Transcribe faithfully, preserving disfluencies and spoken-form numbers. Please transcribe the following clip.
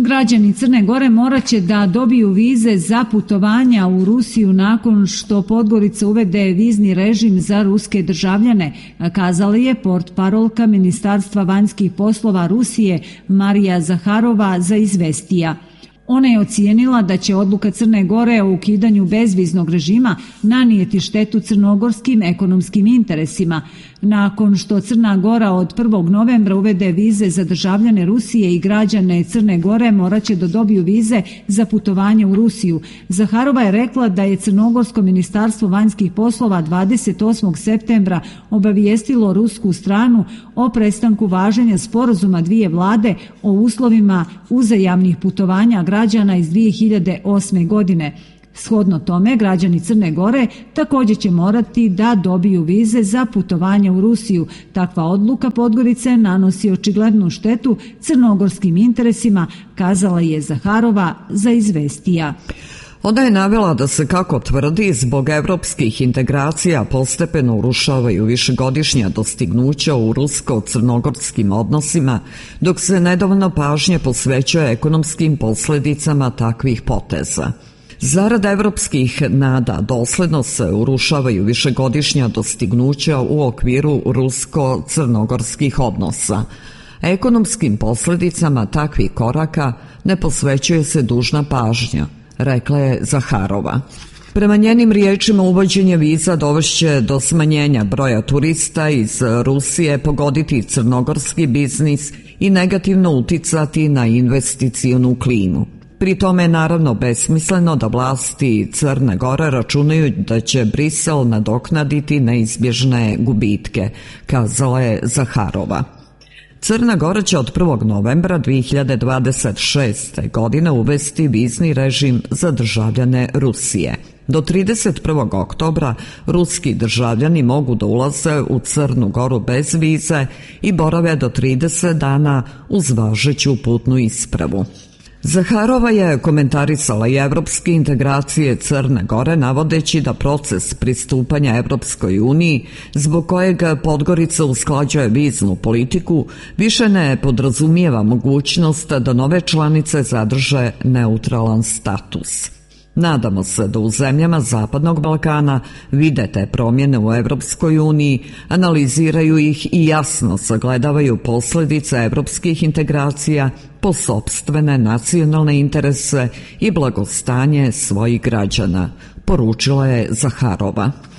Građani Crne Gore morat će da dobiju vize za putovanja u Rusiju nakon što Podgorica uvede vizni režim za ruske državljane, kazala je portparolka Ministarstva vanjskih poslova Rusije Marija Zaharova za Izvestija. Ona je ocijenila da će odluka Crne Gore o ukidanju bezviznog režima nanijeti štetu crnogorskim ekonomskim interesima. Nakon što Crna Gora od prvog novembra uvede vize za državljane Rusije i građane Crne Gore moraće da dobiju vize za putovanje u Rusiju. Zaharova je rekla da je Crnogorsko ministarstvo vanjskih poslova dvadeset osmog septembra obavijestilo rusku stranu o prestanku važenja sporazuma dvije vlade o uslovima uzajamnih putovanja građana iz dvije hiljade osme. godine. Shodno tome, građani Crne Gore također će morati da dobiju vize za putovanje u Rusiju. Takva odluka Podgorice nanosi očiglednu štetu crnogorskim interesima, kazala je Zaharova za Izvestija. Ona je navela da se, kako tvrdi, zbog evropskih integracija postepeno urušavaju višegodišnja dostignuća u rusko-crnogorskim odnosima, dok se nedovoljno pažnje posvećuje ekonomskim posljedicama takvih poteza. Zarad evropskih nada dosledno se urušavaju višegodišnja dostignuća u okviru rusko-crnogorskih odnosa. Ekonomskim posljedicama takvih koraka ne posvećuje se dužna pažnja, rekla je Zaharova. Prema njenim riječima, uvođenje viza dovešće do smanjenja broja turista iz Rusije, pogoditi crnogorski biznis i negativno uticati na investicionu klimu. Pri tome je naravno besmisleno da vlasti Crne Gore računaju da će Brisel nadoknaditi neizbježne gubitke, kazala je Zaharova. Crna Gora će od prvog novembra dvije hiljade dvadeset šeste. godine uvesti vizni režim za državljane Rusije. Do trideset prvog oktobra ruski državljani mogu da ulaze u Crnu Goru bez vize i borave do trideset dana uz važeću putnu ispravu. Zaharova je komentarisala i evropske integracije Crne Gore, navodeći da proces pristupanja Evropskoj uniji, zbog kojeg Podgorica usklađuje viznu politiku, više ne podrazumijeva mogućnost da nove članice zadrže neutralan status. Nadamo se da u zemljama Zapadnog Balkana vide te promjene u Evropskoj uniji, analiziraju ih i jasno sagledavaju posljedice evropskih integracija po sopstvene nacionalne interese i blagostanje svojih građana, poručila je Zaharova.